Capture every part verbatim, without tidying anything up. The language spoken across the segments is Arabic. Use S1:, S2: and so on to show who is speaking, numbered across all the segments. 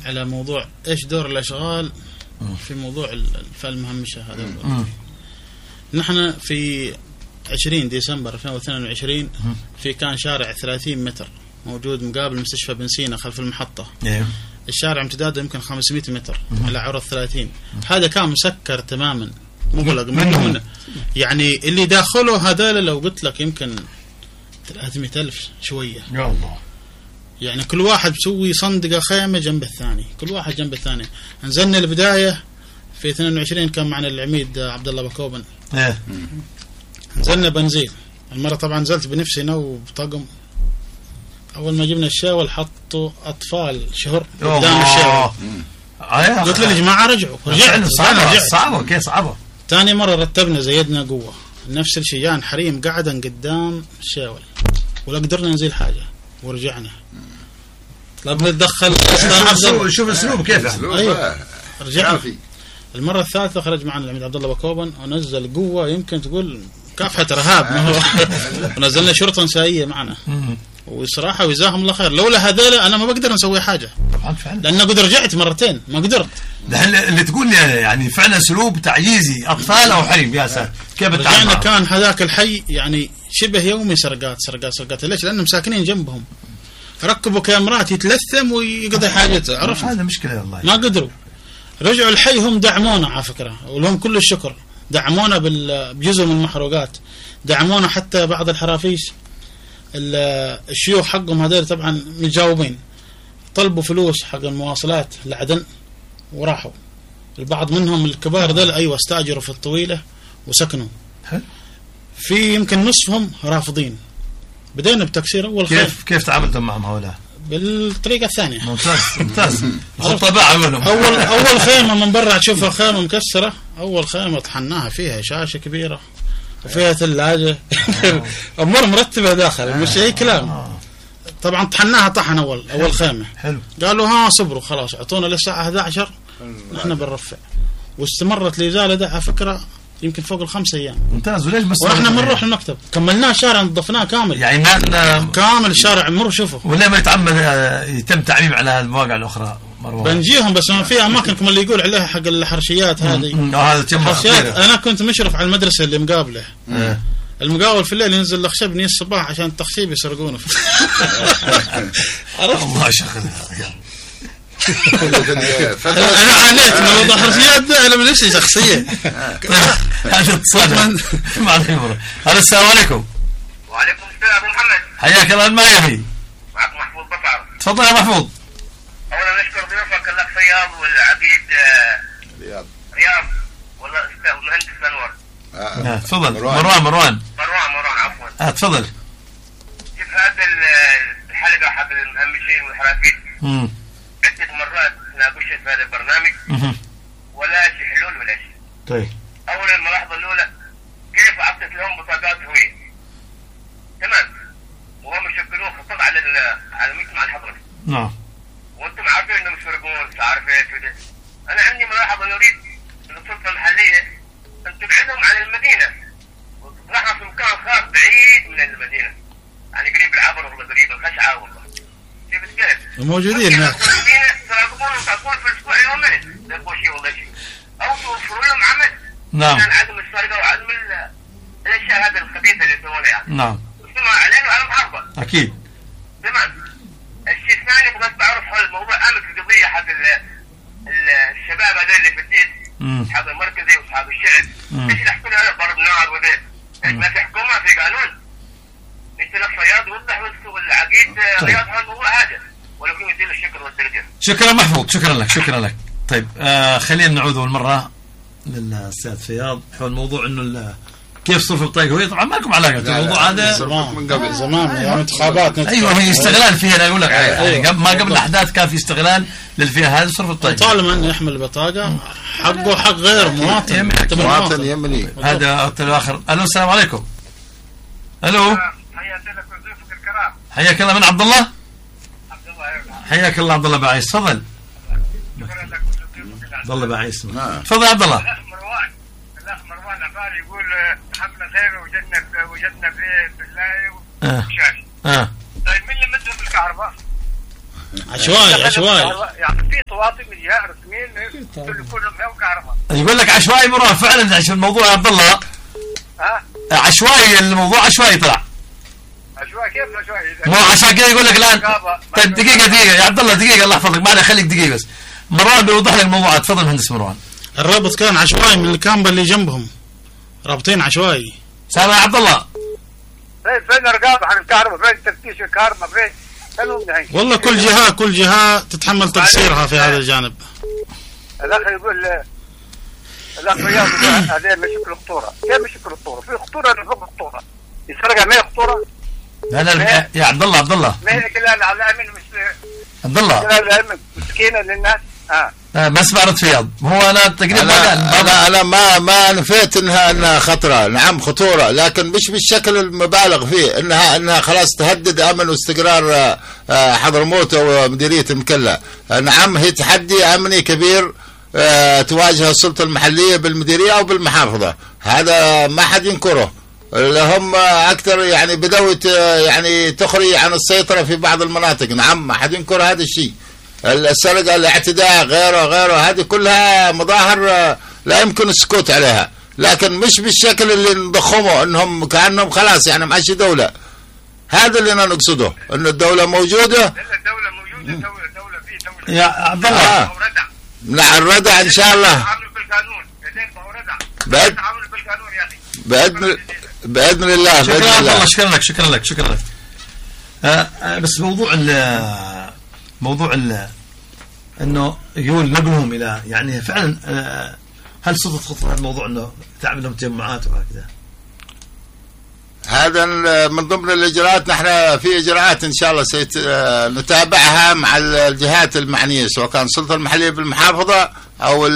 S1: على موضوع ايش دور الاشغال في موضوع الفئة المهمشة هذا. نحن في عشرين ديسمبر ألفين واثنين وعشرين في كان شارع ثلاثين متر موجود مقابل مستشفى بن سينا خلف المحطة. الشارع امتداده يمكن خمسمائة متر على عرض ثلاثين. هذا كان مسكر تماما مغلق منه يعني اللي داخله هذول لو قلت لك يمكن ثلاثمائة ألف شوية.
S2: يا الله.
S1: يعني كل واحد بسوي صندقة خيمة جنب الثاني، كل واحد جنب الثاني. نزلنا البداية في اثنين وعشرين كان معنا العميد عبد الله بكوبن.
S2: ايه.
S1: نزلنا بنزين. المرة طبعا نزلت بنفسي انا وبطقم. اول ما جبنا الشاول حطوا اطفال شهر قدام الشاول. قلت له يا جماعة رجعوا. رجعنا
S2: صعبة صعبة كيف صعبة.
S1: ثاني مرة رتبنا زيدنا قوة. نفس الشيء جان حريم قعدا قدام الشاول ولا قدرنا ننزل حاجة ورجعنا. طلبنا نتدخل.
S2: شوف اسلوب كيف.
S1: ايوه رجعنا. المرة الثالثة خرج معنا العميد عبد الله بكوبن ونزل قوة يمكن تقول كافحة رهاب ما هو. ونزلنا شرطة نسائية معنا. وصراحة وجزاهم الله خير. لولا هذول أنا ما بقدر نسوي حاجة.
S2: طبعا فعلا.
S1: لأن قد رجعت مرتين ما قدرت.
S2: اللي تقول يعني فعلا اسلوب تعييزي أطفال أو حريم يا ساتر. كيف
S1: رجعنا كان هذاك الحي يعني شبه يومي سرقات سرقات سرقات. ليش؟ لأنهم ساكنين جنبهم. ركبوا كاميرات يتلثم ويقضي حاجته. عرفت؟
S2: هذا مشكلة والله.
S1: ما قدروا. رجعوا الحي هم دعمونا على فكرة ولهم كل الشكر. دعمونا بجزء من المحروقات. دعمونا حتى بعض الحرافيش الشيوخ حقهم هذول طبعا متجاوبين. طلبوا فلوس حق المواصلات لعدن وراحوا. البعض منهم الكبار ذول أيوة استاجروا في الطويلة وسكنوا. في يمكن نصفهم رافضين. بدينا بتكسير أول خير.
S2: كيف كيف تعاملتم معهم هؤلاء؟
S1: بالطريقة الثانية.
S2: ممتاز ممتاز. طبعا منهم.
S1: أول أول خيمة من برا تشوفها خيمة مكسرة. أول خيمة طحناها فيها شاشة كبيرة وفيها ثلاجة. أمور مرتبة داخل مش أي كلام. طبعا طحناها طحن أول أول خيمة.
S2: حلو.
S1: قالوا ها صبروا خلاص اعطونا للساعة أحد عشر نحن بنرفع. واستمرت الإزالة ده على فكرة يمكن فوق الخمس أيام.
S2: ممتاز. وليش بس؟
S1: ورحنا بنروح المكتب كملناه شارع نظفناه كامل.
S2: يعني ما
S1: كامل الشارع مروا شوفوا.
S2: ولا ما يتعمد يتم تعميم على المواقع الأخرى؟
S1: بنجيهم بس في أماكن كما اللي يقول عليها حق الحرشيات هذه.
S2: هذا
S1: حرشيات. أنا كنت مشرف على المدرسة اللي مقابله. م. المقاول في الليل ينزل الأخشب نية الصباح عشان التخشيب يسرقونه.
S2: عرفت؟ الله شغل.
S1: أنا عانيت من موضوع الحرشيات ده. أنا من نفسي شخصية.
S2: هذا اتصال مع الخبرة. هذا السلام عليكم.
S3: وعليكم السلام أبو محمد.
S2: حياك الله. ما يبي.
S3: معك محفوظ بطعر.
S2: تفضل يا محفوظ.
S3: أولا نشكر ضيوفك الأخ فياض والعقيد
S4: رياض
S3: رياض والله أستاذ مهندس أنور.
S2: آه تفضل. مروان مروان
S3: مروان مروان عفوا.
S2: آه تفضل.
S3: كيف هذا الحلقة حق المهمشين والحرافيش عدة مرات ناقشت في هذا البرنامج ولا شيء حلول ولا شيء.
S2: طيب.
S3: أولا الملاحظة الأولى كيف عطت لهم بطاقات هوية. تمام. وهم يشكلون خطط على على المجتمع الحضري.
S2: نعم.
S3: وانتم عارفين انهم يسرقون مش عارف ايش وده. انا عندي ملاحظه نريد ان السلطه المحليه ان تبعدهم عن المدينه ونحن في مكان خاص بعيد من المدينه يعني قريب العبر ولا قريب الخشعه والله كيف كيف
S1: موجودين هناك.
S3: المدينه تراقبون وتعطون في الاسبوع يومين لا شيء ولا شيء او توفروا لهم عمل.
S2: نعم.
S3: عشان عدم السرقه وعدم الاشياء هذه الخبيثه اللي يسوونها يعني.
S2: نعم.
S3: وسمع علينا وعلى محاربه.
S2: اكيد.
S3: تمام. الشيء الثاني بغيت بعرف حول موضوع امن القضيه حق الشباب هذول اللي في الدين اصحاب المركزي واصحاب الشعب. ايش اللي يحكوا هذا ضرب نار وذا؟ ايش ما في حكومه في قانون؟ انت لك رياض وضح والعقيد رياض هذا الموضوع هذا ولكن يدير الشكر والتقدير.
S2: شكرا محفوظ. شكرا لك. شكرا لك. طيب آه خلينا نعود اول مره للاستاذ فياض حول موضوع انه كيف صرف البطاقة هوية. طبعا ما لكم علاقة الموضوع هذا
S1: من قبل زمان يعني انتخابات.
S2: ايوه هي استغلال فيها. لا يقول لك أيوة. ما قبل الاحداث كان في استغلال للفئة هذه صرف البطاقة.
S1: طالما انه يحمل البطاقة حقه حق غير مواطن.
S4: مواطن يمني.
S2: هذا الاخر. الو السلام عليكم. الو.
S3: حياك الله وضيوفك الكرام.
S2: حياك الله. من عبد الله؟
S3: عبد الله.
S2: حياك الله عبد الله بعيس. تفضل.
S3: شكرا لك وضيوفك
S2: عبد الله بعيس. تفضل عبد الله.
S3: الاخ مروان عباري يقول حملة خير وجدنا وجدنا في بالله وشاش.
S2: اه.
S3: طيب مين اللي مدهم الكهرباء؟
S1: عشوائي عشوائي.
S3: يعني في خطوات من جهه رسميين كلهم هم كهرباء.
S2: يقول لك عشوائي مروان فعلا عشان الموضوع يا عبد الله.
S3: ها
S2: عشوائي الموضوع عشوائي طلع.
S3: عشوائي كيف عشوائي؟
S2: مو عشان كذا يقول لك الان. طيب دقيقه دقيقه يا عبد الله دقيقه الله يحفظك معنا خليك دقيقه بس. مروان بيوضح لك الموضوع تفضل مهندس مروان.
S1: الرابط كان عشوائي من الكامبا اللي جنبهم رابطين عشوائي.
S2: سامع يا عبد الله؟
S3: فين فين الرقابه عن الكهرباء؟ فين تفتيش الكهرباء؟ فين؟
S1: والله كل جهة كل جهة تتحمل تقصيرها في هذا الجانب.
S3: الأخ يقول الأخ رياض هذا مش في الخطورة. كيف مش في الخطورة؟ في خطورة أنا فوق الخطورة. يسرقها ما هي خطورة؟
S2: لا لا يا عبد الله عبد الله.
S3: ما هي كلها على الأمن مش
S2: عبد الله.
S3: كلها على الأمن مسكينة للناس. آه.
S2: آه ما سمعت فياض هو أنا تقريبا
S4: أنا, أنا, أنا ما ما نفيت إنها إنها خطرة نعم خطورة لكن مش بالشكل المبالغ فيه إنها إنها خلاص تهدد أمن واستقرار حضرموت ومديرية المكلا. نعم هي تحدي أمني كبير تواجه السلطة المحلية بالمديرية أو بالمحافظة هذا ما حد ينكره. هم أكثر يعني بدأت يعني تخرج عن السيطرة في بعض المناطق. نعم ما حد ينكر هذا الشيء. السرقة الاعتداء غيره غيره هذه كلها مظاهر لا يمكن السكوت عليها لكن مش بالشكل اللي نضخمه انهم كأنهم خلاص يعني ماشي دولة. هذا اللي انا نقصده ان الدولة موجودة.
S3: الدولة موجودة دولة دولة في دولة.
S2: يا عبد الله.
S4: آه. نعم الردع ان شاء الله.
S3: تعاملوا بالقانون.
S4: بإذن
S3: تعاملوا بالقانون يا اخي.
S4: بإذن بإذن الله.
S2: شكرا
S4: بإذن الله.
S2: الله شكرا لك شكرا لك شكرا لك. آه آه بس موضوع ال موضوع ال انه يقول نقلهم الى يعني فعلا آه هل سلطة خطر هذا الموضوع انه تعمل لهم تجمعات وهكذا؟
S4: هذا من ضمن الاجراءات. نحن في اجراءات ان شاء الله سنتابعها مع الجهات المعنيه سواء كان السلطه المحليه بالمحافظه او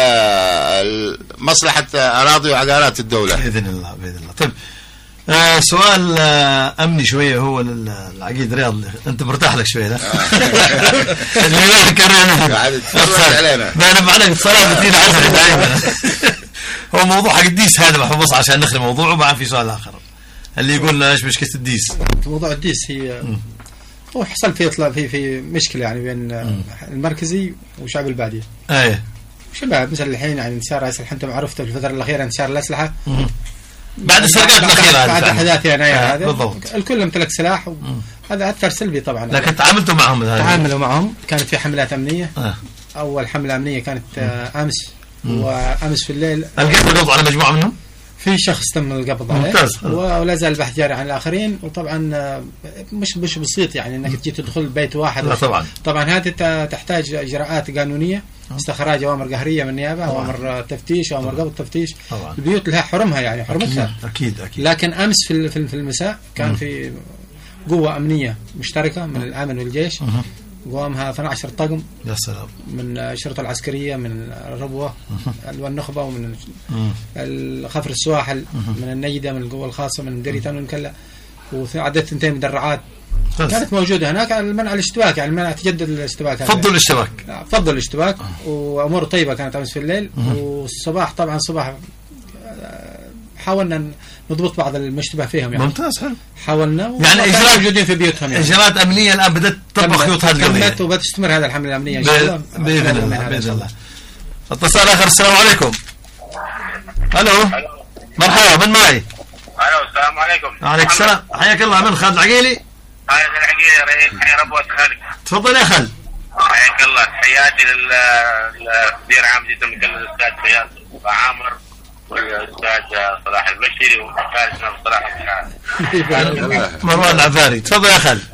S4: مصلحه اراضي وعقارات الدوله
S2: باذن الله باذن الله. طيب آه سؤال آه امني شويه هو للعقيد رياض انت مرتاح لك شويه لا اللي ما كرهنا
S4: قاعد تتفرج علينا
S2: ما انا معنا اتصالات كثير عنها دائما. هو موضوع حق الديس هذا بحفظ عشان نخلي موضوعه وبعد في سؤال اخر اللي يقول ايش مشكله الديس.
S5: موضوع الديس هي م. هو حصل في اطلاق في في مشكله يعني بين م. المركزي وشعب الباديه.
S2: ايه
S5: شباب مثل الحين يعني انتشار اسلحه انتم عرفتوا في الفتره الاخيره انتشار الاسلحه
S2: م. بعد السرقات الاخيره
S5: بعد احداث يناير
S2: آه
S5: هذا
S2: بالضبط.
S5: الكل يمتلك سلاح وهذا اثر سلبي طبعا.
S2: لكن تعاملتوا معهم
S5: تعاملوا معهم كانت في حملات امنيه.
S2: آه.
S5: اول حمله امنيه كانت آه امس م. وامس في الليل
S2: القيت القبض على مجموعه منهم.
S5: في شخص تم القبض عليه ولا زال البحث جاري عن الاخرين وطبعا مش مش بسيط يعني انك تجي تدخل بيت واحد.
S2: لا طبعا
S5: طبعا هذه تحتاج اجراءات قانونيه استخراج اوامر قهريه من النيابه اوامر تفتيش اوامر قبض تفتيش. البيوت لها حرمها يعني حرمتها
S2: اكيد اكيد.
S5: لكن امس في في المساء كان م. في قوه امنيه مشتركه من الامن والجيش قوامها اثني عشر طقم
S2: يا سلام من
S5: الشرطه العسكريه من الربوه والنخبه ومن الخفر السواحل من النجده من القوه الخاصه من مديريه امن المكلا وعدد ثنتين مدرعات كانت موجوده هناك المنع الاشتباك يعني المنع تجدد الاشتباك.
S2: فضل الاشتباك
S5: فضل الاشتباك وامور طيبه كانت امس في الليل والصباح طبعا صباح حاولنا نضبط بعض المشتبه فيهم يعني.
S2: ممتاز حلو.
S5: حاولنا
S2: يعني اجراءات
S5: موجودين في بيوتهم يعني.
S2: اجراءات امنيه الان بدات تطبق خيوط هذه القضيه.
S5: تمت وبتستمر هذا الحمله الامنيه ان شاء الله
S2: باذن الله باذن الله. اتصال اخر السلام عليكم. الو مرحبا من معي؟
S3: الو السلام عليكم.
S2: وعليكم السلام حياك الله. من خالد العقيلي؟
S3: خالد العقيلي رئيس حي ربوة خالد.
S2: تفضل يا خالد.
S3: حياك الله. تحياتي للمدير عام جدة المكلا الاستاذ فياض وعامر والاستاذ صلاح البشري وخالد صلاح البشري.
S2: مروان العفاري. تفضل يا خالد.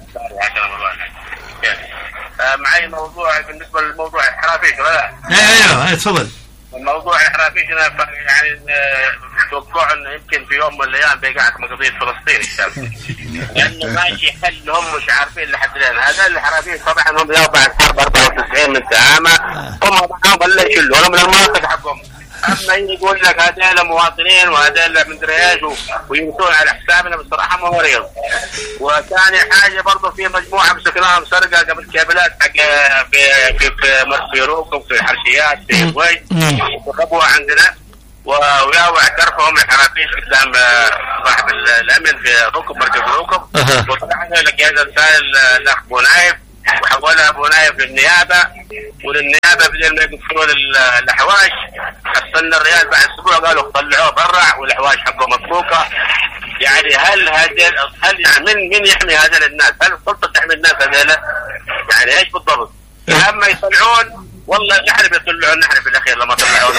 S3: معي موضوع بالنسبه للموضوع الحرافيش ولا؟
S2: ايوه ايوه تفضل.
S3: الموضوع الحرافيش انا يعني اتوقع انه يمكن في يوم من الايام بيقعد قضيه فلسطين لانه ماشي حل هم مش عارفين لحد الان. هذا الحرافيش طبعا هم يوم بعد حرب أربعة وتسعين من زعامه هم معهم ولا يشلوا ولا من المناطق حقهم. اما يقول لك هذول مواطنين وهذول من درياج ويمسون على حسابنا بصراحه ما هو رياض. وثاني حاجه برضه في مجموعه مسكناهم سرقه قبل كابلات حق في في في روكم في الحرشيات في الوي وخبوها عندنا وياوع اعترفوا هم الحرافيش قدام صاحب الامن في روكم مركز روكم وطلعنا لقينا رسائل الاخ ابو نايف وحولها ابو نايف للنيابه، وللنيابه بدل ما يقفلون الاحواش حصلنا الريال بعد اسبوع قالوا طلعوه برع والاحواش حقه مطبوقه. يعني هل هذا هل يعني من من يحمي هذول الناس؟ هل السلطه تحمي الناس هذول؟ يعني ايش بالضبط؟ يا اما يطلعون والله نحن بيطلعون نحن في الاخير لما طلعون.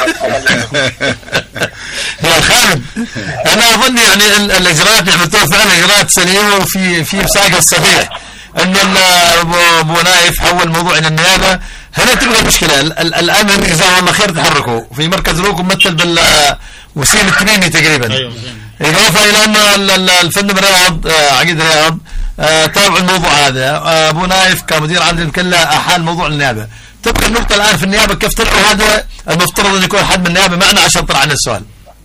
S2: يا خالد انا اظن يعني الاجراءات اللي عملتوها فعلا اجراءات سليمه وفي في مساق الصحيح انه ابو نايف حول الموضوع الى النيابه. هنا تبقى المشكله الامن جزاه الله خير تحركوا في مركز روك ممثل بالوسيم التنيني تقريبا، اضافه الى ان الفندم رياض عقيد رياض تابع الموضوع هذا. ابو نايف كمدير عام المكلا احال موضوع النيابه. تبقى النقطه الان في النيابه كيف طلعوا هذا المفترض ان يكون حد من النيابه معنا عشان طلع عن السؤال.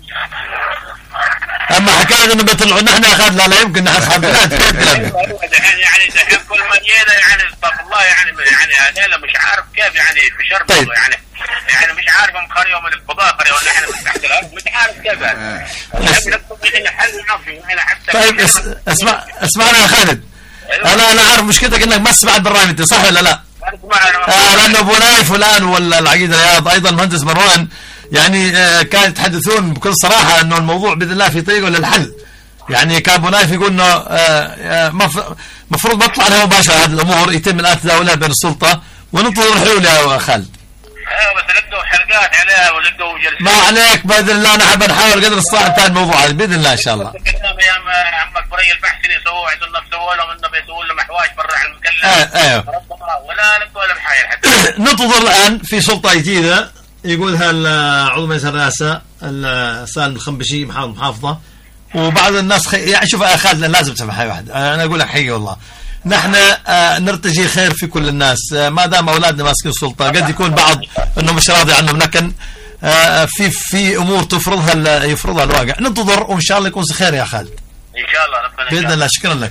S2: اما حكايه انه بيطلعوا نحن اخذ لا لا يمكن نحن اصحاب بلاد
S3: يعني يعني دحين كل ما جينا يعني استغفر الله يعني يعني هذول مش عارف كيف يعني في شرب
S2: طيب.
S3: يعني يعني مش عارف مخريهم من الفضاء قريه ولا احنا من تحت الارض مش عارف كيف يعني حل معفي حتى.
S2: طيب اسمع اسمعنا يا خالد، انا انا عارف مشكلتك انك ما سمعت برنامج صح ولا لا؟ آه لانه ابو نايف الان ولا العقيد رياض ايضا المهندس مروان يعني آه كانوا يتحدثون بكل صراحه انه الموضوع باذن الله في طريقه للحل. يعني كان ابو نايف يقول انه آه مفروض ما تطلع لها مباشره هذه الامور، يتم الان تداولها بين السلطه وننتظر الحلول يا خالد.
S3: ايوه بس لقوا حلقات عليها ولقوا جلسات.
S2: ما عليك باذن الله نحن بنحاول قدر الصراحه انتهى الموضوع هذا باذن الله ان شاء الله.
S3: ايام عمك بري البحثي يسووا عندنا سووا لهم انه بيسووا لهم احواش برا على المكلا.
S2: آه ايوه
S3: ولا لقوا ولا بحاجه حتى.
S2: ننتظر الان في سلطه جديده يقولها عضو مجلس الرئاسه سالم الخنبشي محافظ محافظه، وبعض الناس خي... يعني شوف يا خالد لازم تسمع حاجه واحده، انا اقول لك حقيقه والله نحن آه نرتجي خير في كل الناس آه ما دام اولادنا ماسكين السلطه. قد يكون بعض انه مش راضي عنهم لكن آه في في امور تفرضها يفرضها الواقع. ننتظر وان شاء الله يكون خير يا خالد
S3: ان شاء الله ربنا
S2: باذن الله. شكرا لك.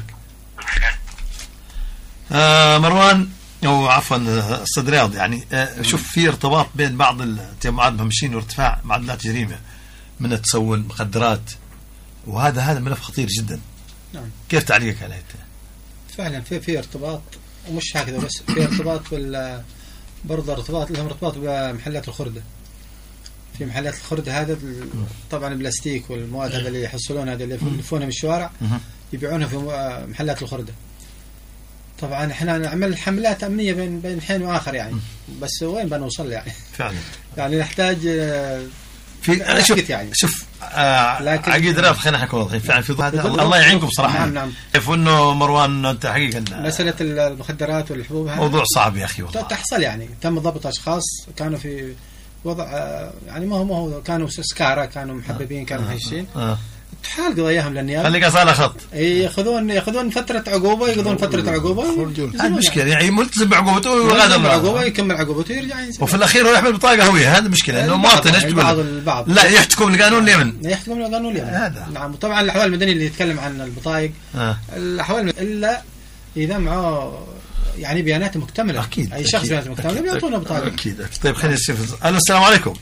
S2: آه مروان او عفوا استاذ رياض، يعني آه شوف في ارتباط بين بعض التجمعات المهمشين وارتفاع معدلات جريمه من التسول مخدرات، وهذا هذا ملف خطير جدا.
S5: نعم.
S2: كيف تعليقك عليه؟
S5: فعلا في في ارتباط ومش هكذا بس في ارتباط بال برضه ارتباط لهم ارتباط بمحلات الخردة. في محلات الخردة هذا طبعا البلاستيك والمواد هذا اللي يحصلون هذا اللي يلفونها من الشوارع يبيعونها في محلات الخردة. طبعا احنا نعمل حملات امنيه بين بين حين واخر يعني، بس وين بنوصل يعني؟
S2: فعلا
S5: يعني نحتاج
S2: في شوف
S5: يعني
S2: شوف آه عقيد رياض خلينا نكون واضحين فعلا في الله يعينكم صراحه.
S5: نعم نعم.
S2: كيف انه مروان انت حقيقه
S5: مساله المخدرات والحبوب هذا
S2: موضوع صعب يا اخي والله.
S5: تحصل يعني تم ضبط اشخاص كانوا في وضع يعني ما هو ما هو كانوا سكارى كانوا محببين كانوا هشين آه. تحال قضاياهم للنيابه
S2: خليك على خط
S5: ياخذون ياخذون فتره عقوبه يقضون فتره عقوبه
S2: هذه مشكله يعني ملتزم بعقوبته ويغادر
S5: عقوبه يكمل عقوبته ويرجع ينزل
S2: وفي الاخير هو يحمل بطاقه هويه. هذه مشكله انه مواطن ايش
S5: بعض البعض
S2: لا يحتكم لقانون اليمن
S5: يحتكم لقانون اليمن هذا نعم. وطبعا الاحوال المدنيه اللي يتكلم عن البطايق آه. الاحوال الا اذا معه يعني بيانات مكتمله
S2: اكيد
S5: اي شخص بيانات مكتمله بيعطونا بطاقه
S2: اكيد. طيب خلينا نشوف. الو السلام عليكم.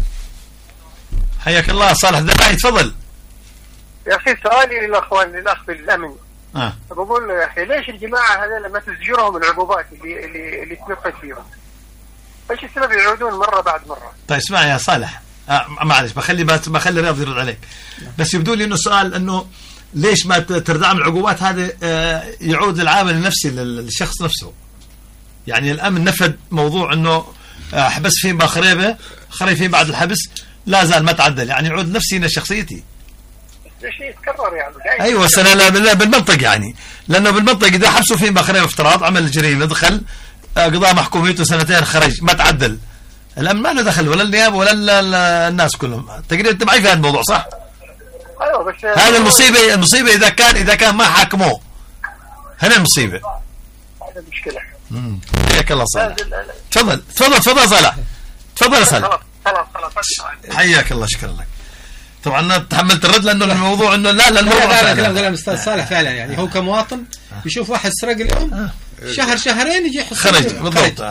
S2: حياك الله صالح الدلعي تفضل.
S6: يا أخي سؤالي للأخوان للأخ بالأمن
S2: آه.
S6: بقول له يا أخي ليش الجماعة هذول ما تزجرهم العقوبات اللي اللي اللي تنفذ فيهم؟ ايش السبب يعودون مرة بعد مرة؟
S2: طيب اسمع يا صالح آه معلش بخلي بخلي رياض يرد عليك بس يبدو لي إنه سؤال إنه ليش ما تردعم العقوبات هذه آه يعود للعامل النفسي للشخص نفسه. يعني الأمن نفذ موضوع إنه آه حبس فيه بخريبة خري فيه بعد الحبس لا زال ما تعدل يعني يعود نفسي لشخصيتي.
S6: شيء يتكرر يعني
S2: ايوه سنه بالمنطق يعني لانه بالمنطق اذا حبسوا فيه باخرين افتراض عمل جريمه دخل قضاء محكوميته سنتين خرج ما تعدل الامن ما له دخل ولا النيابه ولا الناس كلهم تقريبا انت معي في هذا الموضوع صح؟
S6: ايوه بس
S2: هذا المصيبه المصيبه اذا كان اذا كان ما حاكموه هنا المصيبه.
S6: هذا مشكله.
S2: امم حياك الله صالح. تفضل تفضل تفضل صالح تفضل يا صالح.
S6: خلاص خلاص
S2: حياك الله شكرا لك. طبعا تحملت الرد لانه الموضوع انه لا لا الموضوع
S5: لا كلام كلام الاستاذ صالح فعلا يعني هو كمواطن يشوف واحد سرق اليوم شهر شهرين يجي
S2: خرج بالضبط آه.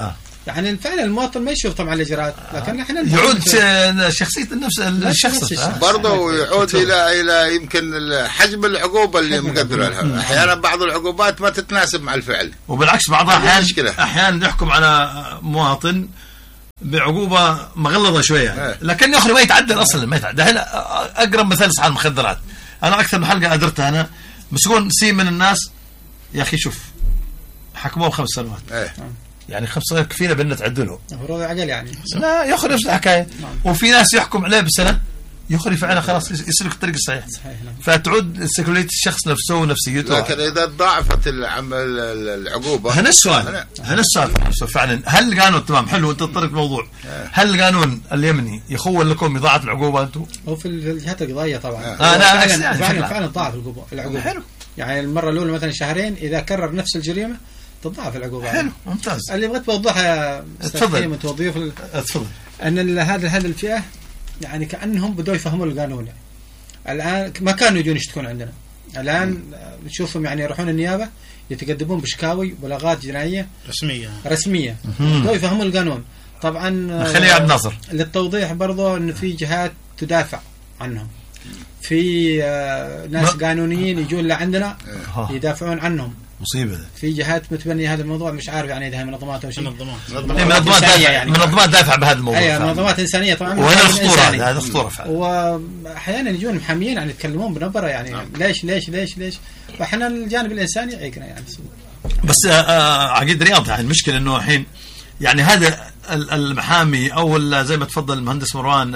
S5: يعني فعلا المواطن ما يشوف طبعا الاجراءات، لكن احنا
S2: يعود شخصيه النفس الشخص
S4: برضه يعود الى الى يمكن حجم العقوبه اللي مقدره لها. احيانا بعض العقوبات ما تتناسب مع الفعل،
S2: وبالعكس بعضها احيانا احيانا يحكم على مواطن بعقوبه مغلظه شويه يعني. لكن يخرج ما يتعدل اصلا، ما يتعدل. هنا اقرب مثال اصحاب المخدرات، انا اكثر من حلقه قدرتها انا مسكون سي من الناس يا اخي شوف حكموه خمس سنوات
S4: ايه.
S2: يعني خمس سنوات كفيله بأن تعدله
S5: المفروض عقل يعني
S2: لا يخرج نفس الحكايه. وفي ناس يحكم عليه بسنه يخرج فعلا خلاص يسلك الطريق الصحيح، فتعود سيكولية الشخص نفسه ونفسيته.
S4: لكن اذا ضاعفت العقوبه
S2: هنا السؤال هنا السؤال فعلا هل القانون تمام حلو انت تطرق الموضوع، هل القانون اليمني يخول لكم اضاعه العقوبه انتم؟
S5: هو في الجهات القضائيه طبعا
S2: اه لا
S5: فعلا فعلا, فعلا ضاعف العقوبه العقوبه حلو. يعني المره الاولى مثلا شهرين اذا كرر نفس الجريمه تضاعف العقوبه.
S2: حلو ممتاز.
S5: اللي بغيت توضحها
S2: تفضل
S5: توظيف
S2: تفضل
S5: ان هذا هذه الفئه يعني كانهم بدوا يفهموا القانون. الان ما كانوا يجون يشتكون عندنا، الان نشوفهم يعني يروحون النيابه يتقدمون بشكاوي بلاغات جنائيه
S1: رسميه
S5: رسميه بدوا يفهموا القانون. طبعا
S2: خلي عبد الناصر
S5: للتوضيح برضو انه في جهات تدافع عنهم، في ناس قانونيين يجون لعندنا يدافعون عنهم.
S2: مصيبه ده.
S5: في جهات متبنيه هذا الموضوع مش عارف يعني اذا منظمات او شيء
S1: منظمات
S2: منظمات يعني منظمات دافع بهذا الموضوع.
S5: اي منظمات انسانيه طبعا
S2: وهذا خطوره هذا خطوره فعلا.
S5: واحيانا يجون محاميين يعني يتكلمون بنبره يعني نعم. ليش ليش ليش ليش فاحنا الجانب الانساني يعيقنا يعني.
S2: بس عقيد رياض يعني المشكله انه الحين يعني هذا المحامي او زي ما تفضل المهندس مروان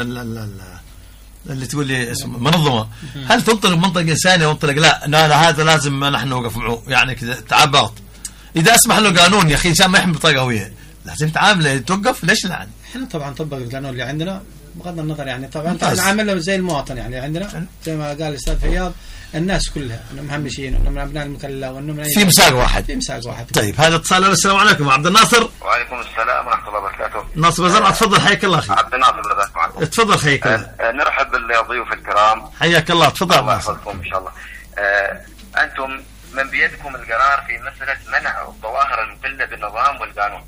S2: اللي تقول لي اسم منظمه، هل تنطلق منطق انساني وانطلق لا لا هذا لازم نحن نوقف معه يعني كذا تعبط؟ اذا اسمح له قانون يا اخي انسان ما يحمل بطاقه هويه لازم تعامله توقف. ليش لا؟
S5: احنا طبعا نطبق القانون اللي عندنا بغض النظر يعني طبعا نعامله زي المواطن يعني عندنا زي ما قال الاستاذ فياض الناس كلها انهم مهمشين وانهم من ابناء المكلة وانهم
S2: في مساق واحد
S5: في مساق واحد.
S2: طيب هذا اتصال. السلام عليكم عبد الناصر.
S3: وعليكم السلام ورحمه الله وبركاته.
S2: ناصر بزرعه تفضل حياك الله اخي.
S3: عبد الناصر بزرعه معكم.
S2: تفضل حياك الله.
S3: أه نرحب بالضيوف الكرام.
S2: حياك الله تفضل.
S3: الله يحفظكم ان شاء الله. أه انتم من بيدكم القرار في مساله منع الظواهر المخله بالنظام والقانون.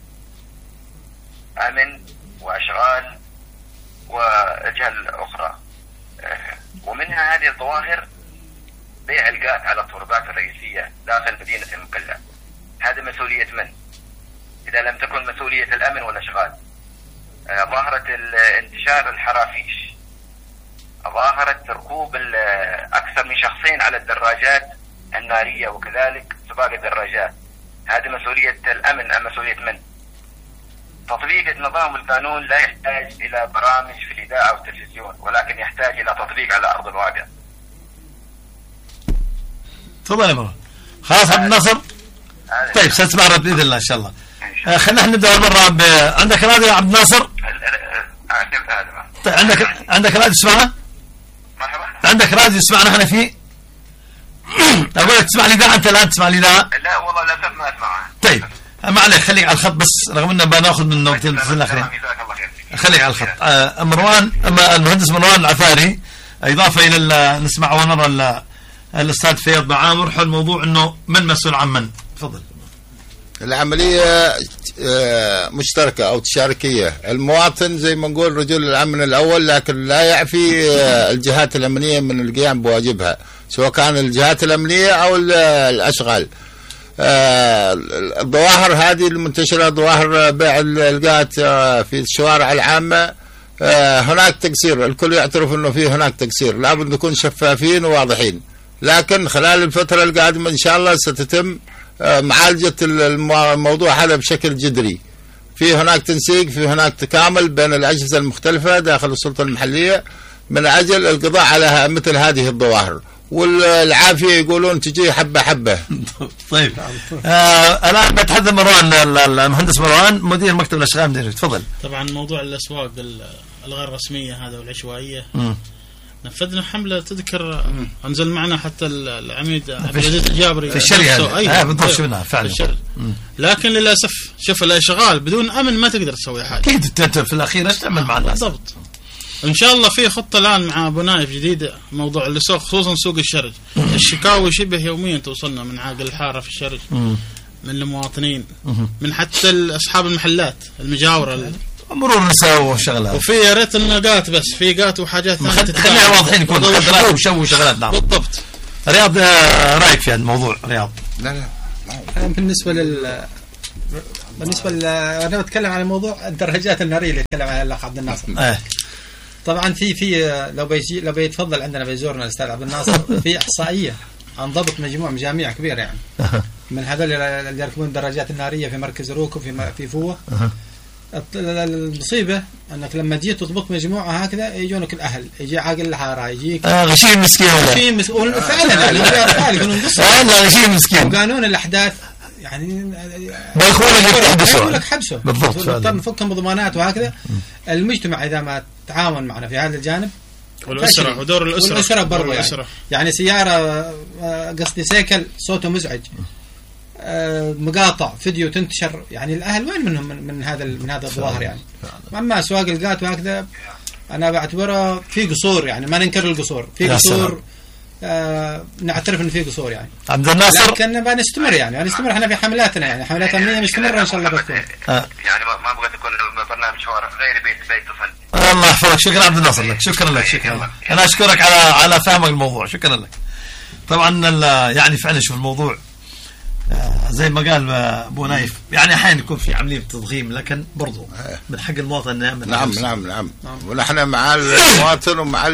S3: امن واشغال واجهال اخرى. أه ومنها هذه الظواهر بيع القات على الطرقات الرئيسية داخل مدينة المكلا. هذا مسؤولية من؟ إذا لم تكن مسؤولية الأمن والأشغال. آه ظاهرة انتشار الحرافيش، ظاهرة ركوب أكثر من شخصين على الدراجات النارية وكذلك سباق الدراجات، هذه مسؤولية الأمن أم مسؤولية من؟ تطبيق النظام والقانون لا يحتاج إلى برامج في الإذاعة أو التلفزيون، ولكن يحتاج إلى تطبيق على أرض الواقع.
S2: تفضل يا مرة. خلاص عبد الناصر. طيب سنسمع رد باذن الله ان شاء الله. آه خلينا نبدا المره ب... عندك راديو يا عبد الناصر؟ طيب عندك عندك راديو تسمعنا؟
S3: مرحبا.
S2: عندك راديو تسمعنا احنا فيه؟ اقول لك تسمع الاذاعه انت الان تسمع الاذاعه؟
S3: لا والله للاسف ما اسمعها.
S2: طيب ما عليك خليك على الخط بس رغم انه بناخذ من وقتين الاخرين. خليك على الخط. آه مروان المهندس مروان العفاري اضافه الى نسمع ونرى الأستاذ فياض بعامر حول موضوع أنه من مسؤول عن من. تفضل.
S4: العملية مشتركة أو تشاركية، المواطن زي ما نقول رجل الأمن الأول، لكن لا يعفي الجهات الأمنية من القيام بواجبها سواء كان الجهات الأمنية أو الأشغال. الظواهر هذه المنتشرة ظواهر بيع القات في الشوارع العامة هناك تقصير، الكل يعترف أنه في هناك تقصير، لابد نكون شفافين وواضحين. لكن خلال الفترة القادمة إن شاء الله ستتم معالجة الموضوع هذا بشكل جذري. في هناك تنسيق، في هناك تكامل بين الأجهزة المختلفة داخل السلطة المحلية من أجل القضاء على مثل هذه الظواهر، والعافية يقولون تجي حبة حبة.
S2: طيب آه الآن بتحدث مروان المهندس مروان مدير مكتب الأشغال مدير. تفضل.
S1: طبعا موضوع الأسواق الغير رسمية هذا والعشوائية نفذنا حملة تذكر أنزل معنا حتى العميد عبد العزيز الجابري
S2: في الشركة. أيوة بالضبط شفناها فعلا.
S1: لكن للأسف شوف الاشغال بدون أمن ما تقدر تسوي حاجة.
S2: أكيد أنت في الأخير تعمل مع الناس.
S1: بالضبط. إن شاء الله في خطة الآن مع أبو نايف جديدة موضوع السوق خصوصا سوق الشرج. الشكاوي شبه يوميا توصلنا من عاقل الحارة في الشرج. من المواطنين، من حتى اصحاب المحلات المجاوره،
S2: مرور نساء وشغلات،
S1: وفي يا ريت النقاط بس في قات وحاجات ثانيه
S2: خلينا واضحين يكون مخدرات وشو وشغلات. نعم
S1: بالضبط.
S2: رياض رايك في هذا الموضوع؟ رياض
S4: لا لا
S5: بالنسبه لل بالنسبه ل... انا بتكلم عن موضوع الدراجات الناريه اللي تكلم عنها الاخ عبد الناصر.
S2: اه
S5: طبعا في في لو بيجي لو بيتفضل عندنا بيزورنا الاستاذ عبد الناصر في احصائيه عن ضبط مجموع مجاميع كبيره يعني من هذول اللي يركبون الدراجات الناريه في مركز روكو في في فوه. المصيبه انك لما جيت تضبط مجموعه هكذا يجونك الاهل، يجي عاقل الحاره، يجيك
S2: اه غشيم مسكين
S5: غشيم مسكين فعلا فعلا يقولون
S2: قصه والله غشيم مسكين.
S5: وقانون الاحداث يعني
S2: بيخونك
S5: لك حبسه
S2: بالضبط،
S5: نضطر نفكهم بضمانات وهكذا. المجتمع اذا ما تعاون معنا في هذا الجانب،
S1: والاسره ودور الاسره
S5: والاسره برضه يعني. يعني سياره قصدي سيكل صوته مزعج، مقاطع فيديو تنتشر، يعني الاهل وين منهم من, من هذا من هذا الظواهر يعني. اما اسواق القات وهكذا انا بعتبره في قصور، يعني ما ننكر القصور، في قصور آه نعترف ان في قصور يعني.
S2: عبد الناصر
S5: لكن بنستمر يعني نستمر احنا في حملاتنا، يعني حملات امنيه مستمره ان شاء الله بتكون.
S2: آه.
S3: يعني ما ابغى تكون برنامج شوارع غير بيت بيت طفل.
S2: الله يحفظك. شكرا عبد الناصر لك، شكرا لك، شكرا. انا اشكرك على على فهمك الموضوع، شكرا لك. طبعا يعني فعلا شوف الموضوع زي ما قال ابو نايف، يعني احيانا يكون في عمليه تضخيم، لكن برضو من حق المواطن انه يعمل.
S4: نعم نعم نعم ونحن مع المواطن ومع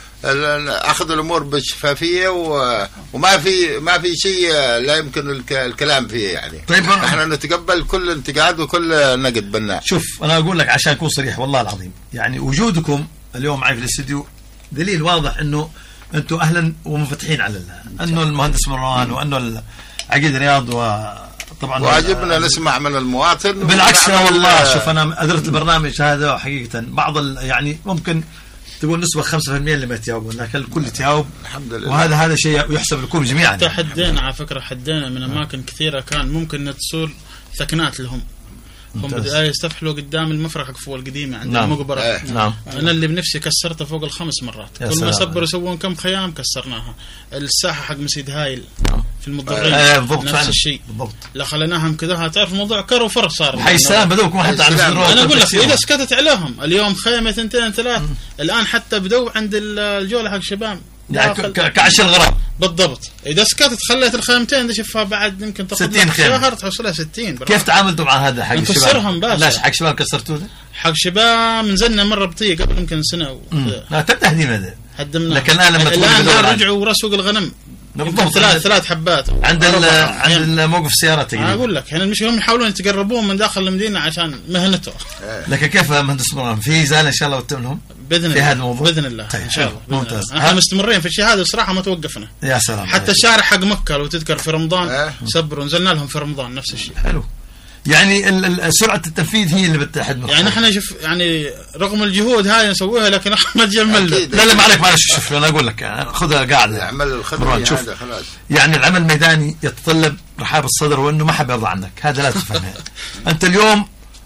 S4: اخذ الامور بشفافيه، وما في ما في شيء لا يمكن الكلام فيه يعني.
S2: طيب
S4: نحن نتقبل كل انتقاد وكل نقد بناء.
S2: شوف انا اقول لك عشان اكون صريح والله العظيم، يعني وجودكم اليوم معي في الاستديو دليل واضح انه انتم اهلا ومنفتحين على انه المهندس مروان وانه عقيد رياض، وطبعا
S4: واجبنا نسمع من المواطن.
S2: بالعكس والله شوف انا ادرت البرنامج هذا حقيقه بعض يعني ممكن تقول نسبه خمسة بالمئة اللي ما يتجاوبون، لكن الكل يتجاوب الحمد لله، وهذا هذا شيء يحسب لكم جميعا.
S1: حتى حدينا على فكره حدينا من اماكن كثيره كان ممكن ان تصير ثكنات لهم، هم بدأوا يستفحلوا قدام المفرق حق القديمه عند
S2: نعم.
S1: المقبره.
S2: آه. نعم.
S1: انا اللي بنفسي كسرتها فوق الخمس مرات، كل ما صبروا يسوون كم خيام كسرناها. الساحه حق مسجد هايل
S2: نعم.
S1: في المضرين
S2: آه.
S1: نفس الشيء بالضبط، لا خليناهم كذا. تعرف موضوع كر وفر صار
S2: حي السلام بدوكم حتى على الزرار.
S1: انا اقول لك اذا سكتت عليهم اليوم خيمه ثنتين ثلاث الان حتى بدوا عند الجوله حق شباب
S2: يعني كعش الغرام
S1: بالضبط. اذا سكتت خليت الخيمتين دي شوفها بعد يمكن
S2: ستين شهر
S1: توصلها ستين.
S2: كيف تعاملتوا مع هذا حق الشباب؟
S1: نكسرهم بس.
S2: لا حق شباب كسرتوه؟
S1: حق شباب نزلنا مره بطيء قبل يمكن سنه و...
S2: لا تهديم هذا
S1: هدمنا،
S2: لكن الان لما
S1: الان رجعوا ورا سوق الغنم ثلاث ثلاث حبات
S2: عند عند موقف السيارات.
S1: اقول لك احنا المشكله هم يحاولون يتقربون من داخل المدينه عشان مهنته.
S2: لكن كيف مهندس مروان في ازاله ان شاء الله وتمنهم
S1: باذن
S2: في هذا الموضوع
S1: باذن الله
S2: طيب.
S1: ان شاء الله
S2: ممتاز.
S1: احنا مستمرين في الشيء هذا الصراحه ما توقفنا.
S2: يا سلام.
S1: حتى الشارع حق مكه لو تذكر في رمضان صبروا نزلنا لهم في رمضان نفس الشيء.
S2: حلو. يعني سرعه التنفيذ هي اللي بتحد
S1: يعني احنا شوف يعني رغم الجهود هاي نسويها لكن احنا ما تجملنا.
S2: لا لا ما عليك معلش. شوف انا اقول لك خذها قاعده
S4: العمل الخدمي هذا خلاص.
S2: يعني العمل الميداني يتطلب رحاب الصدر وانه ما حد يرضى عنك، هذا لا تفهمه. انت اليوم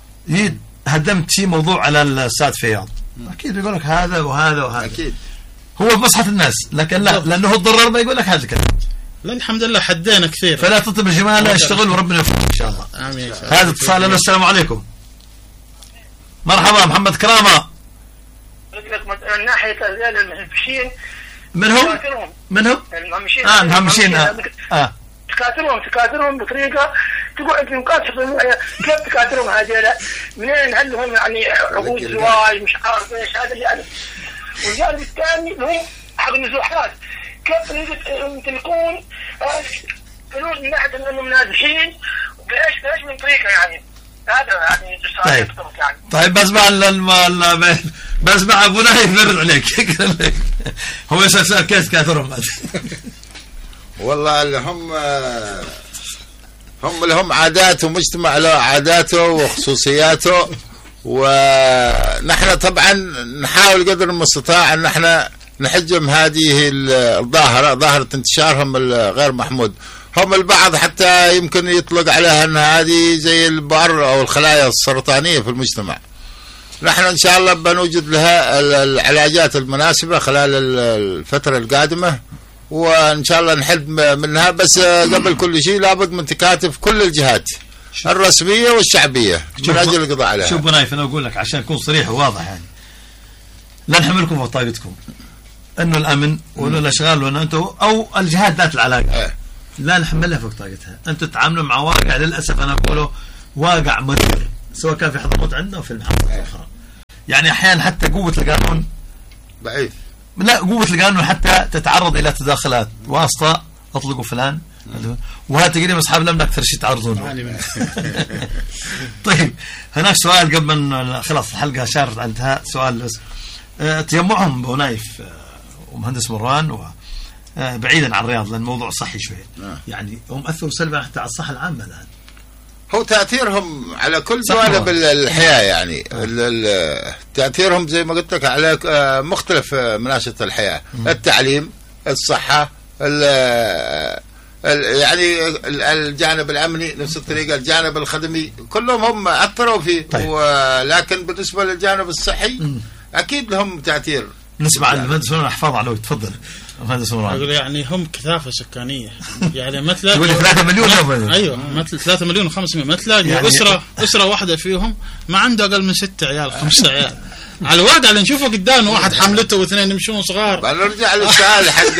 S2: هدمت شيء موضوع على الاستاذ فياض، اكيد يقول لك هذا وهذا وهذا اكيد هو بمصلحه الناس، لكن لا لانه هو الضرر ما يقول لك هذا الكلام.
S1: لا الحمد لله حدينا كثير،
S2: فلا تطلب الجمال، لا اشتغل وربنا يوفقك ان شاء الله.
S1: امين.
S2: هذا اتصال. السلام عليكم. مرحبا محمد كرامه.
S6: من ناحيه المهمشين
S2: منهم منهم
S6: المهمشين
S2: اه المهمشين اه, آه.
S6: تكاتلهم تكاتلهم بطريقه تقعد في مقاطع كيف تكاتلهم هذول منين عندهم يعني عقود زواج مش عارف ايش هذا يعني. والجانب الثاني هم حق النزوحات كيف يمتلكون فلوس من ناحيه انهم ناجحين بايش بايش من طريقه يعني. هذا يعني
S2: طيب يعني. طيب بسمع ال بسمع ابو نايف نرد عليك. هو يسال كيف كاثرهم.
S4: والله اللي هم هم اللي هم عاداته، مجتمع له عاداته وخصوصياته، ونحن طبعا نحاول قدر المستطاع ان احنا نحجم هذه الظاهره، ظاهره انتشارهم الغير محمود. هم البعض حتى يمكن يطلق عليها ان هذه زي البؤر او الخلايا السرطانيه في المجتمع. نحن ان شاء الله بنوجد لها العلاجات المناسبه خلال الفتره القادمه، وان شاء الله نحد منها. بس قبل كل شيء لابد من تكاتف كل الجهات الرسميه والشعبيه من اجل القضاء عليها.
S2: شوف بنايف، انا اقول لك عشان اكون صريح وواضح يعني، لا نحملكم فوق طاقتكم انه الامن ولا الاشغال ولا انتم او الجهات ذات العلاقه
S4: اه.
S2: لا نحملها فوق طاقتها. انتم تتعاملوا مع واقع للاسف انا اقوله واقع مرير، سواء كان في حضرموت عندنا او في المحافظات الاخرى. يعني احيانا حتى قوه القانون
S4: ضعيف،
S2: لا قوه القانون حتى تتعرض الى تداخلات واسطه، اطلقوا فلان وهذا تقريبا اصحاب الامن اكثر شيء يتعرضون. طيب هناك سؤال قبل ما خلاص الحلقه شارت على انتهاء، سؤال بس أه تجمعهم بونايف أه ومهندس مروان و أه بعيدا عن الرياض لان الموضوع صحي شوي أه. يعني هم اثروا سلبا حتى على الصحه العامه الان.
S4: هو تاثيرهم على كل جوانب الحياه يعني أه. تاثيرهم زي ما قلت لك على مختلف مناشط الحياه، م. التعليم، الصحه، يعني الجانب الامني نفس الطريقه، الجانب الخدمي، كلهم هم اثروا فيه. طيب. ولكن بالنسبه للجانب الصحي م. اكيد لهم تاثير.
S2: نسمع المهندس مروان حفاظ عليه، تفضل مهندس مروان.
S1: اقول يعني هم كثافه سكانيه يعني مثل
S2: يقول ثلاثة مليون.
S1: ايوه مثل ثلاثة مليون وخمسمائة، ما تلاقي يعني اسره اسره واحده فيهم ما عنده اقل من ستة عيال خمسة عيال. على الواقع اللي نشوفه قدامنا واحد حملته واثنين يمشون صغار.
S4: نرجع للسؤال حق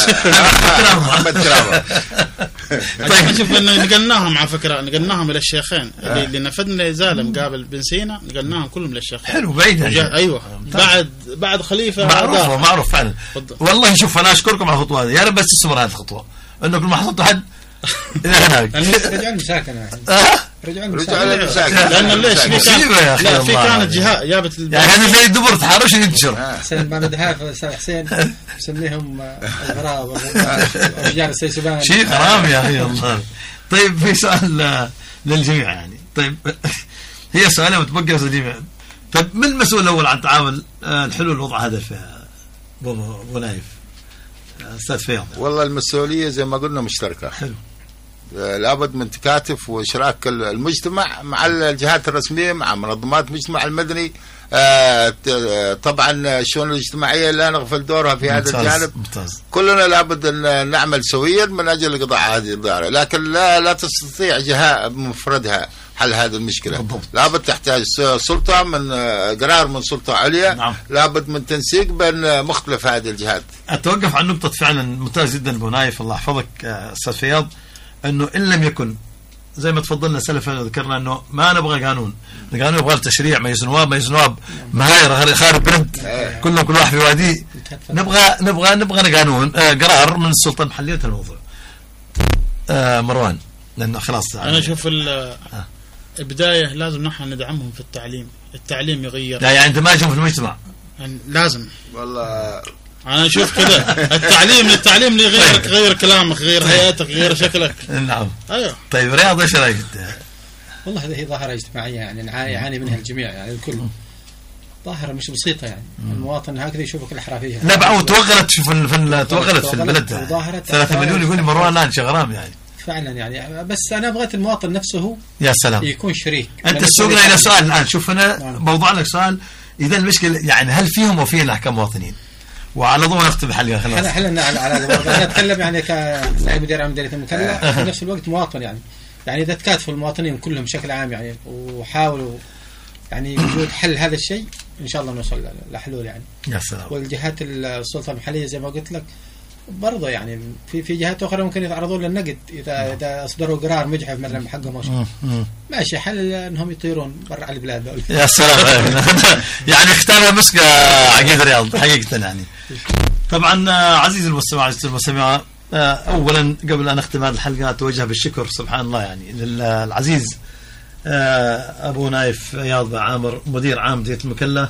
S4: محمد كرامه.
S1: طيب نشوف نقلناهم على فكره، نقلناهم الى الشيخين اللي, اللي نفذنا ازاله مقابل بن سينا، نقلناهم كلهم للشيخين.
S2: حلو بعيد.
S1: ايوه بعد بعد خليفه
S2: معروف معروف فعلا. والله شوف انا اشكركم على الخطوه هذه، يا رب بس تستمر هذه الخطوه انه كل ما حصلتوا حد الى هناك
S5: رجعنا مساكن
S4: رجعنا مساكن
S1: لان ليش في كانت لا في كانت جهات جابت
S2: يعني هذا زي الدبر تحرش ينتشر.
S5: حسين ما ندهاف استاذ حسين نسميهم الغراب رجال السيسبان
S2: شيء غرام يا اخي الله. طيب في سؤال للجميع يعني، طيب هي سؤالين متبقى للجميع. طيب من المسؤول الاول عن تعامل الحلول الوضع هذا في ابو نايف؟ استاذ فياض.
S4: والله المسؤوليه زي ما قلنا مشتركه. حلو. لابد من تكاتف واشراك المجتمع مع الجهات الرسميه مع منظمات المجتمع المدني. آه طبعا الشؤون الاجتماعيه لا نغفل دورها في هذا الجانب. ممتاز. كلنا لابد ان نعمل سويا من اجل قضاء هذه الظاهره، لكن لا لا تستطيع جهه بمفردها حل هذه المشكله. بالضبط. لابد تحتاج سلطه من قرار من سلطه عليا. نعم. لابد من تنسيق بين مختلف هذه الجهات.
S2: اتوقف عن نقطه فعلا ممتاز جدا ابو نايف، الله يحفظك استاذ فياض، انه ان لم يكن زي ما تفضلنا سلفا وذكرنا انه ما نبغى قانون، القانون يبغى تشريع، مجلس نواب مجلس نواب مهاير خارب بلد كلهم كل واحد في واديه. نبغى نبغى نبغى قانون آه قرار من السلطه المحليه الموضوع. آه مروان لانه خلاص
S1: انا اشوف البدايه لازم نحن ندعمهم في التعليم، التعليم يغير.
S2: لا يعني انت ما تشوف في المجتمع
S1: يعني لازم
S4: والله
S1: انا اشوف كذا التعليم التعليم اللي يغيرك، غير كلامك، غير هيئتك، غير شكلك.
S2: نعم.
S1: ايوه.
S2: طيب رياض ايش رايك انت؟
S5: والله هذه ظاهره اجتماعيه يعني يعاني منها الجميع يعني الكل. ظاهره مش بسيطه يعني. مم. المواطن هكذا يشوفك الحرافيه.
S2: لا بعد توغلت شوف في توغلت في البلد. ثلاثة مليون يقول لي مروان الان شغرام يعني.
S5: فعلا يعني بس انا بغيت المواطن نفسه
S2: يا سلام
S5: يكون شريك.
S2: انت تسوقنا الى سؤال الان، شوف انا بوضع لك سؤال، اذا المشكله يعني هل فيهم وفينا احكام مواطنين؟ وعلى ضوء نختم الحلقه خلاص.
S5: احنا احنا على على انا اتكلم يعني كنائب مدير عام مديريه المكلا، في نفس الوقت مواطن يعني. يعني اذا تكاتفوا المواطنين كلهم بشكل عام يعني وحاولوا يعني وجود حل هذا الشيء ان شاء الله نوصل لحلول يعني.
S2: يا سلام.
S5: والجهات السلطه المحليه زي ما قلت لك برضه يعني في في جهات اخرى ممكن يتعرضون للنقد اذا اذا اصدروا قرار مجحف مثلا بحقهم ماشي، حل انهم يطيرون برا على البلاد.
S2: يا سلام. يعني اختارها مسكه عقيد رياض حقيقه يعني. طبعا عزيزي المستمع عزيزي المستمع، اولا قبل ان اختم هذه الحلقه اتوجه بالشكر سبحان الله يعني للعزيز ابو نايف فياض عامر مدير عام مديريه المكلا.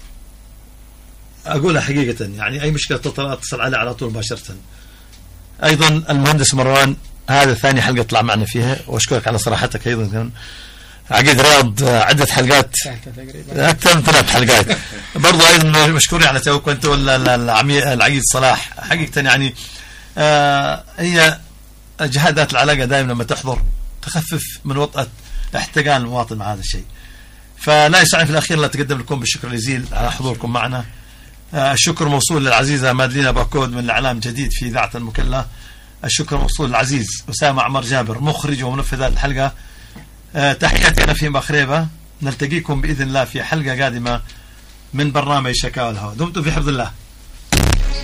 S2: أقولها حقيقة يعني أي مشكلة تطلع اتصل عليه على طول مباشرة. أيضا المهندس مروان هذا ثاني حلقة طلع معنا فيها وأشكرك على صراحتك. أيضا عقيد رياض عدة حلقات أكثر من ثلاث حلقات برضو أيضا مشكورين على توك وأنت ولا العقيد صلاح حقيقة يعني. آه هي جهات ذات العلاقة دائما لما تحضر تخفف من وطأة احتقان المواطن مع هذا الشيء. فلا يسعني في الأخير لا تقدم لكم بالشكر الجزيل على حضوركم معنا. الشكر موصول للعزيزة مادلينا باكود من الإعلام جديد في إذاعة المكلا. الشكر موصول للعزيز أسامة عمر جابر مخرج ومنفذ هذه الحلقة. تحياتي أنا في مخريبة، نلتقيكم بإذن الله في حلقة قادمة من برنامج شكاوى الهوى. دمتم في حفظ الله.